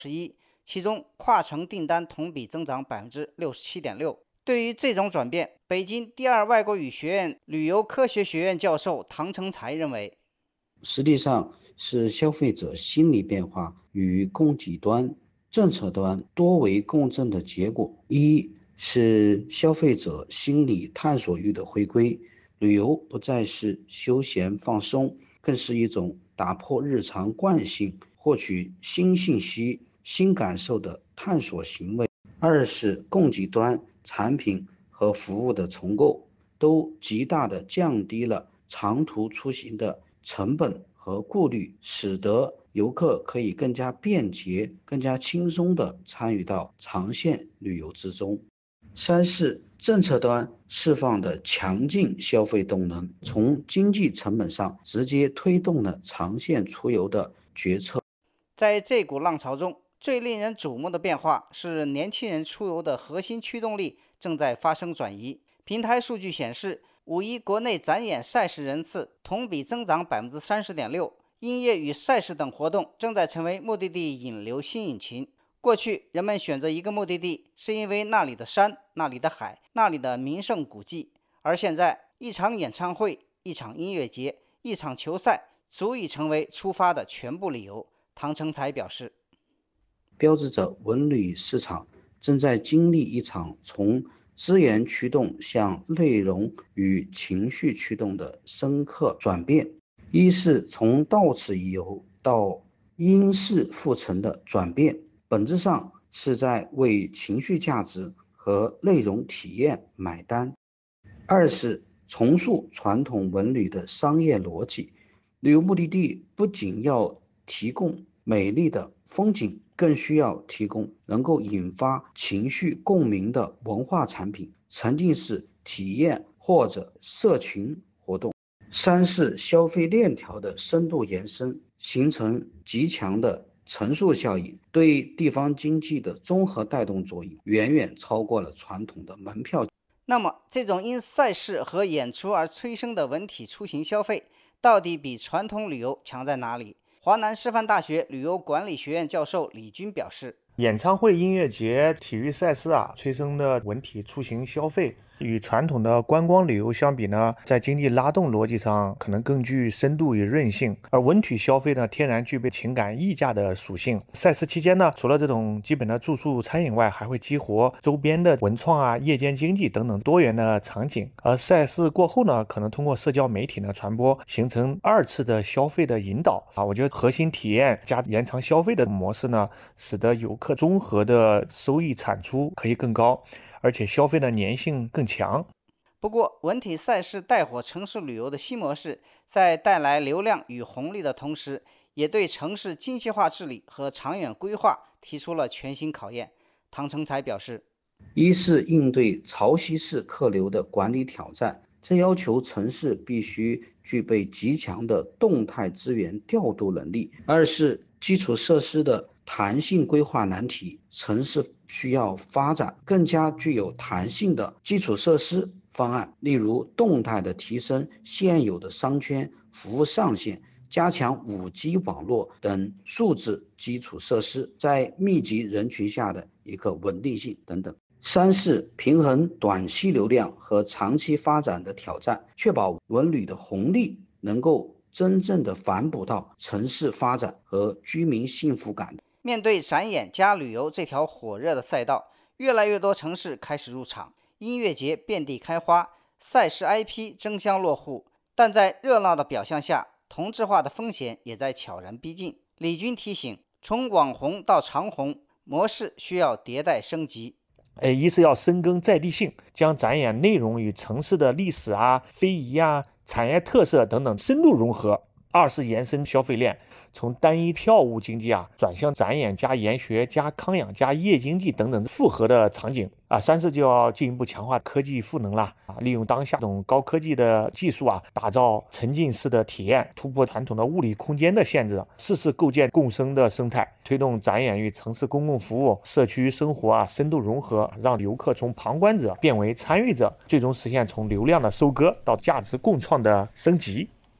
其中跨城订单同比增长 67.6%。对于这种转变，北京第二外国语学院旅游科学学院教授唐成才认为， 实际上是消费者心理变化与供给端、政策端多维共振的结果。一是消费者心理探索欲的回归，旅游不再是休闲放松，更是一种打破日常惯性、获取新信息、新感受的探索行为。二是供给端产品和服务的重构，都极大地降低了长途出行的成本和顾虑，使得游客可以更加便捷、更加轻松地参与到长线旅游之中。三是政策端释放的强劲消费动能，从经济成本上直接推动了长线出游的决策。 在这股浪潮中，最令人瞩目的变化是年轻人出游的核心驱动力正在发生转移。平台数据显示，5·1国内展演赛事人次同比增长 30.6%， 音乐与赛事等活动正在成为目的地引流新引擎。过去人们选择一个目的地是因为那里的山、那里的海、那里的名胜古迹，而现在一场演唱会、一场音乐节、一场球赛足以成为出发的全部理由。唐成才表示， 标志着文旅市场正在经历一场从资源驱动向内容与情绪驱动的深刻转变。一是从到此一游到因势复成的转变，本质上是在为情绪价值和内容体验买单。二是重塑传统文旅的商业逻辑，旅游目的地不仅要提供美丽的风景，更需要提供能够引发情绪共鸣的文化产品、沉浸式体验或者社群活动。三是消费链条的深度延伸，形成极强的乘数效应，对地方经济的综合带动作用远远超过了传统的门票。 那么，这种因赛事和演出而催生的文体出行消费，到底比传统旅游强在哪里？华南师范大学旅游管理学院教授李军表示， 演唱会、音乐节、体育赛事催生的文体出行消费，与传统的观光旅游相比呢，在经济拉动逻辑上可能更具深度与韧性，而文体消费呢，天然具备情感溢价的属性。赛事期间呢，除了这种基本的住宿、餐饮外，还会激活周边的文创夜间经济等等多元的场景。而赛事过后呢，可能通过社交媒体呢传播，形成二次的消费的引导我觉得核心体验加延长消费的模式呢，使得游客综合的收益产出可以更高，而且消费的粘性更强。 不过，文体赛事带火城市旅游的新模式，在带来流量与红利的同时，也对城市精细化治理和长远规划提出了全新考验。唐成才表示， 一是应对潮汐式客流的管理挑战，这要求城市必须具备极强的动态资源调度能力。二是基础设施的弹性规划难题，城市需要发展更加具有弹性的基础设施方案，例如动态的提升现有的商圈服务上限，加强 5G 网络等数字基础设施在密集人群下的一个稳定性等等。三是平衡短期流量和长期发展的挑战，确保文旅的红利能够真正的反哺到城市发展和居民幸福感。 面对展演加旅游这条火热的赛道，越来越多城市开始入场，音乐节遍地开花，赛事 IP 争相落户。但在热闹的表象下，同质化的风险也在悄然逼近。李军提醒，从网红到长红模式需要迭代升级。 一是要深耕在地性，将展演内容与城市的历史非遗产业特色等等深度融合。二是延伸消费链，从单一票务经济转向展演加研学加康养加夜经济等等复合的场景三是就要进一步强化科技赋能了利用当下这种高科技的技术打造沉浸式的体验，突破传统的物理空间的限制，四是构建共生的生态，推动展演与城市公共服务、社区生活深度融合，让游客从旁观者变为参与者，最终实现从流量的收割到价值共创的升级。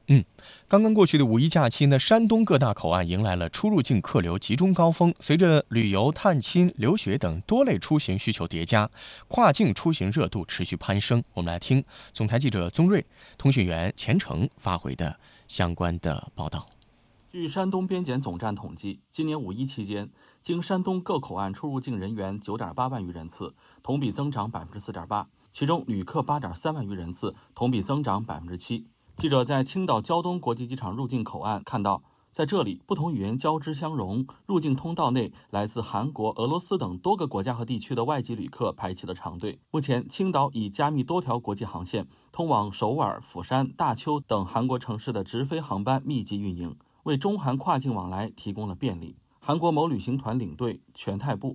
刚刚过去的五一假期呢，山东各大口岸迎来了出入境客流集中高峰。随着旅游、探亲、留学等多类出行需求叠加，跨境出行热度持续攀升。我们来听总台记者宗瑞、通讯员钱成发回的相关的报道。 据山东边检总站统计，今年五一期间，经山东各口岸出入境人员9.8万余人次，同比增长4.8%，其中旅客8.3万余人次，同比增长7%。记者在青岛胶东国际机场入境口岸看到，在这里不同语言交织相融，入境通道内来自韩国、俄罗斯等多个国家和地区的外籍旅客排起了长队。目前，青岛已加密多条国际航线，通往首尔、釜山、大邱等韩国城市的直飞航班密集运营，为中韩跨境往来提供了便利。韩国某旅行团领队全泰部，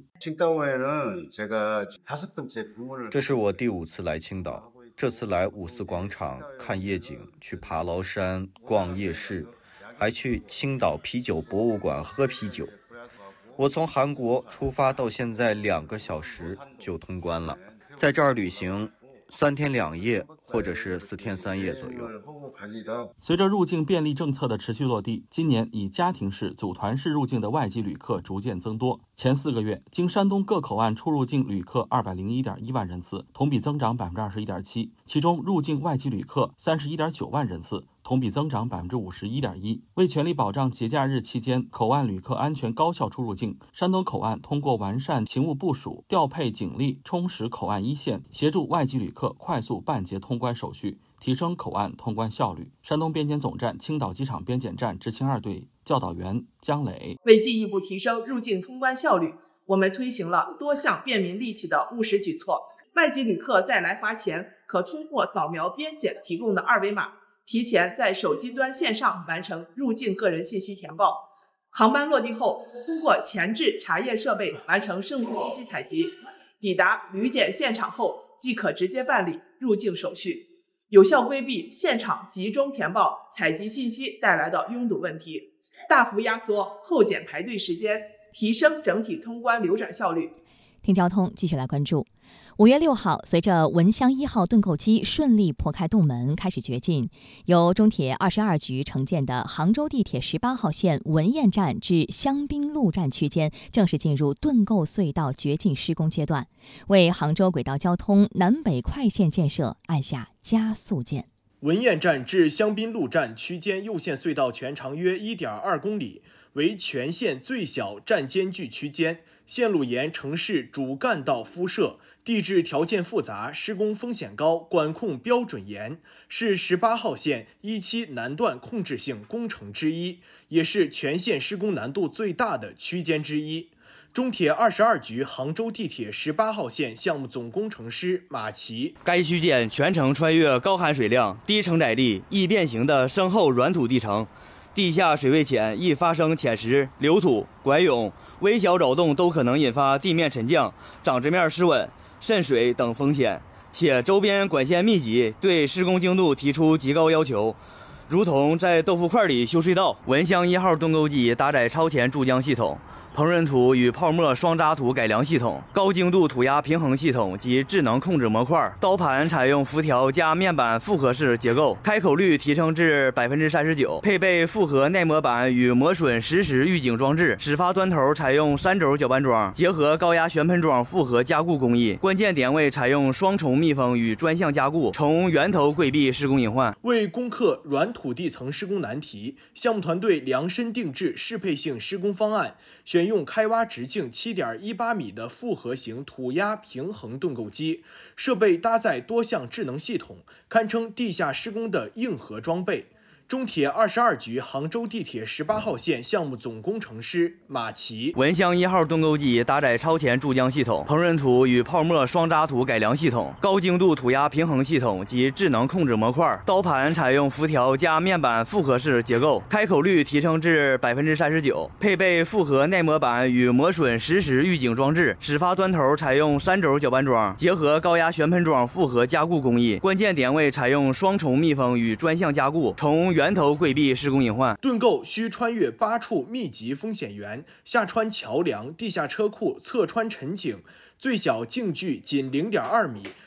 这是我第5次来青岛，这次来五四广场看夜景，去爬崂山、逛夜市，还去青岛啤酒博物馆喝啤酒。我从韩国出发到现在2个小时就通关了，在这儿旅行3天2夜或者是4天3夜左右。 随着入境便利政策的持续落地，今年以家庭式、组团式入境的外籍旅客逐渐增多。前4个月，经山东各口岸出入境旅客201.1万人次，同比增长21.7%，其中入境外籍旅客31.9万人次，同比增长51.1%。为全力保障节假日期间口岸旅客安全高效出入境，山东口岸通过完善勤务部署、调配警力、充实口岸一线，协助外籍旅客快速办结通关手续，提升口岸通关效率。山东边检总站青岛机场边检站执勤2队教导员姜磊， 为进一步提升入境通关效率，我们推行了多项便民利企的务实举措。外籍旅客在来华前，可通过扫描边检提供的2维码，提前在手机端线上完成入境个人信息填报。航班落地后，通过前置查验设备完成生物信息采集，抵达旅检现场后即可直接办理入境手续，有效规避现场集中填报采集信息带来的拥堵问题，大幅压缩候检排队时间，提升整体通关流转效率。 听交通继续来关注。5月6号，随着文湘1号盾构机顺利破开洞门，开始掘进，由中铁22局承建的杭州地铁18号线文堰站至香槟路站区间正式进入盾构隧道掘进施工阶段，为杭州轨道交通南北快线建设按下加速键。 文堰站至香槟路站区间右线隧道全长约1.2公里，为全线最小站间距区间，线路沿城市主干道敷设，地质条件复杂，施工风险高，管控标准严，是18号线1期南段控制性工程之一，也是全线施工难度最大的区间之一。中铁22局杭州地铁18号线项目总工程师马奇， 该区间全程穿越高含水量、低承载力、易变形的深厚软土地层，地下水位浅，易发生浅石、流土、拐涌，微小扰动都可能引发地面沉降、长直面失稳、渗水等风险，且周边管线密集，对施工精度提出极高要求，如同在豆腐块里修隧道。文湘1号盾构机搭载超前注浆系统、膨润土与泡沫双渣土改良系统、高精度土压平衡系统及智能控制模块。刀盘采用辐条加面板复合式结构，开口率提升至39%，配备复合耐磨板与磨损实时预警装置。始发端头采用3轴搅拌桩，结合高压旋喷桩复合加固工艺。关键点位采用双重密封与专项加固，从源头规避施工隐患。 为攻克软土地层施工难题，项目团队量身定制适配性施工方案，选用开挖直径7.18米的复合型土压平衡盾构机，设备搭载多项智能系统，堪称地下施工的硬核装备。中铁22局杭州地铁18号线项目总工程师马奇， 文湘1号盾构机搭载超前注浆系统、膨润土与泡沫双渣土改良系统、高精度土压平衡系统及智能控制模块。刀盘采用辐条加面板复合式结构，开口率提升至39%，配备复合耐磨板与磨损实时预警装置。始发端头采用3轴搅拌桩，结合高压旋喷桩复合加固工艺。关键点位采用双重密封与专项加固，从源头规避施工隐患。 盾构需穿越8处密集风险源，下穿桥梁、地下车库，侧穿沉井，最小径距仅0.2米，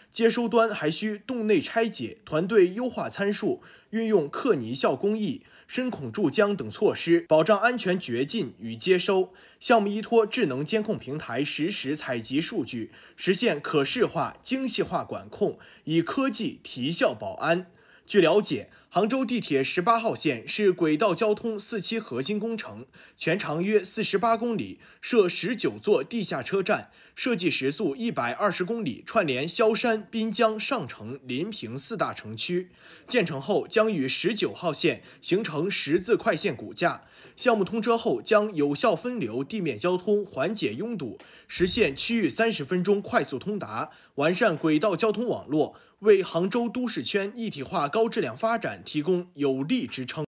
接收端还需洞内拆解，团队优化参数，运用克尼效工艺、深孔注浆等措施，保障安全掘进与接收。项目依托智能监控平台实时采集数据，实现可视化、精细化管控，以科技提效保安。据了解，杭州地铁18号线是轨道交通4期核心工程，全长约48公里，设19座地下车站，设计时速120公里，串联萧山、滨江、上城、临平4大城区。建成后将与19号线形成十字快线骨架。项目通车后将有效分流地面交通，缓解拥堵，实现区域30分钟快速通达，完善轨道交通网络，为杭州都市圈一体化高质量发展提供有力支撑。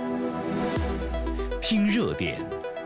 听热点。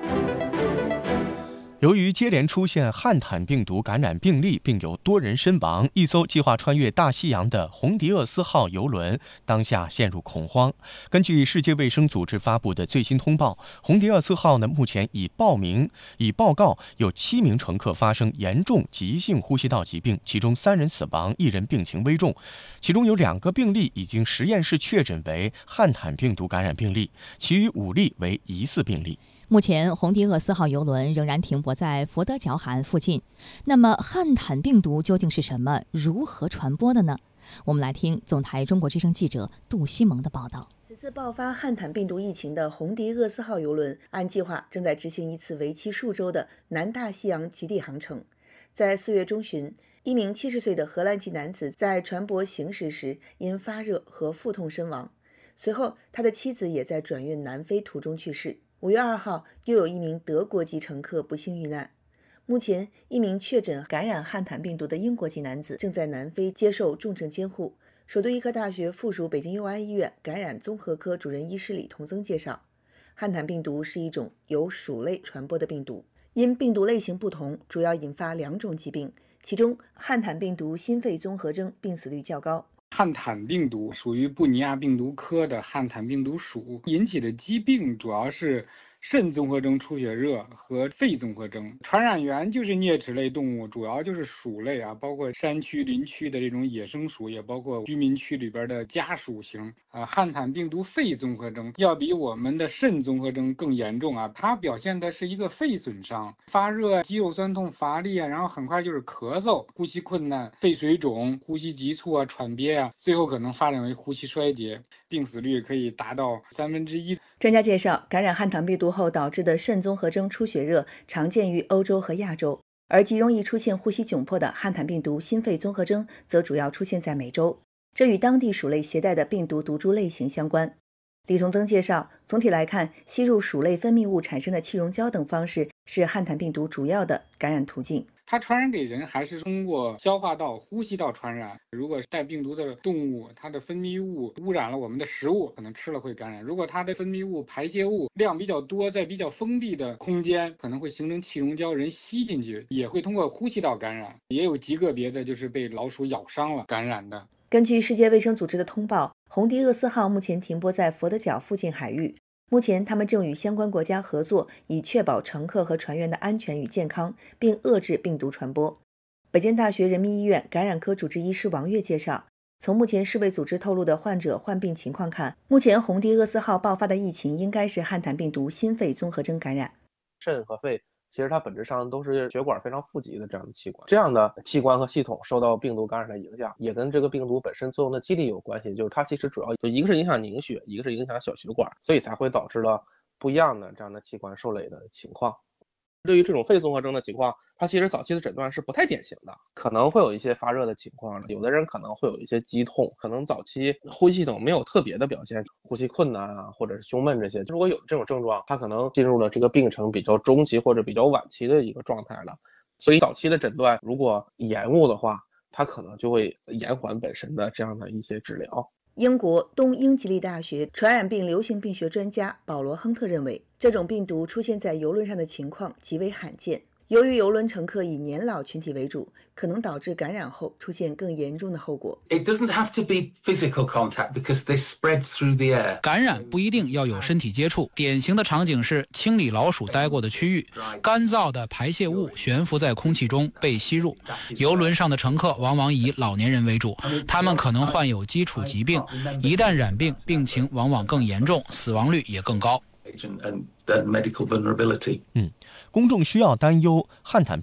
由于接连出现汉坦病毒感染病例，并有多人身亡，一艘计划穿越大西洋的红迪厄斯号邮轮当下陷入恐慌。根据世界卫生组织发布的最新通报，红迪厄斯号目前已报告有7名乘客发生严重急性呼吸道疾病，其中3人死亡，1人病情危重。其中有2个病例已经实验室确诊为汉坦病毒感染病例，其余5例为疑似病例。 目前，红迪厄斯号邮轮仍然停泊在佛得角海岸附近。那么，汉坦病毒究竟是什么？如何传播的呢？我们来听总台中国之声记者杜西蒙的报道。 此次爆发汉坦病毒疫情的红迪厄斯号邮轮，按计划正在执行一次为期数周的南大西洋极地航程。在4月中旬，一名70岁的荷兰籍男子在船舶行驶时因发热和腹痛身亡，随后他的妻子也在转运南非途中去世。5月2号，又有一名德国籍乘客不幸遇难。目前，一名确诊感染汉坦病毒的英国籍男子正在南非接受重症监护。首都医科大学附属北京佑安医院感染综合科主任医师李同增介绍，汉坦病毒是一种由鼠类传播的病毒，因病毒类型不同，主要引发2种疾病，其中汉坦病毒心肺综合征病死率较高。 汉坦病毒属于布尼亚病毒科的汉坦病毒属，引起的疾病主要是肾综合征出血热和肺综合征。传染源就是啮齿类动物，主要就是鼠类啊，包括山区、林区的这种野生鼠，也包括居民区里边的家属型。汉坦病毒肺综合征要比我们的肾综合征更严重啊，它表现的是一个肺损伤，发热、肌肉酸痛、乏力啊，然后很快就是咳嗽、呼吸困难、肺水肿、呼吸急促啊、喘憋啊，最后可能发展为呼吸衰竭，病死率可以达到1/3。 专家介绍，感染汉坦病毒后导致的肾综合征出血热常见于欧洲和亚洲，而极容易出现呼吸窘迫的汉坦病毒心肺综合征则主要出现在美洲，这与当地鼠类携带的病毒毒株类型相关。李同增介绍，总体来看，吸入鼠类分泌物产生的气溶胶等方式是汉坦病毒主要的感染途径。 它传染给人还是通过消化道、呼吸道传染。如果带病毒的动物，它的分泌物污染了我们的食物，可能吃了会感染。如果它的分泌物、排泄物量比较多，在比较封闭的空间，可能会形成气溶胶，人吸进去也会通过呼吸道感染。也有极个别的就是被老鼠咬伤了感染的。 根据世界卫生组织的通报，红迪厄斯号目前停泊在佛得角附近海域。目前，他们正与相关国家合作，以确保乘客和船员的安全与健康，并遏制病毒传播。北京大学人民医院感染科主治医师王悦介绍，从目前世卫组织透露的患者患病情况看，目前红迪厄斯号爆发的疫情应该是汉坦病毒心肺综合征感染。 肾和肺其实它本质上都是血管非常富集的这样的器官，这样的器官和系统受到病毒感染的影响，也跟这个病毒本身作用的机理有关系。就是它其实主要就一个是影响凝血，一个是影响小血管，所以才会导致了不一样的这样的器官受累的情况。对于这种肺综合征的情况，它其实早期的诊断是不太典型的，可能会有一些发热的情况，有的人可能会有一些肌痛，可能早期呼吸系统没有特别的表现，呼吸困难啊，或者是胸闷这些。如果有这种症状，它可能进入了这个病程比较中期或者比较晚期的一个状态了。所以早期的诊断如果延误的话，它可能就会延缓本身的这样的一些治疗。 英国东英吉利大学传染病流行病学专家保罗·亨特认为，这种病毒出现在邮轮上的情况极为罕见， 由于邮轮乘客以年老群体为主，可能导致感染后出现更严重的后果。 It doesn't have to be physical contact because this spreads through the air. 感染不一定要有身体接触，典型的场景是清理老鼠待过的区域，干燥的排泄物悬浮在空气中被吸入。邮轮上的乘客往往以老年人为主，他们可能患有基础疾病，一旦染病，病情往往更严重，死亡率也更高。 medical vulnerability. 公众需要担忧汉坦